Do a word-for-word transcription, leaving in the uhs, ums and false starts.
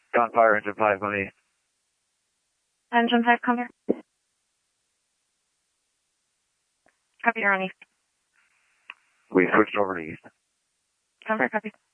Gunfire, engine five, on east. Engine five, come here. Copy, you're on east. We switched over to east. Come here, copy.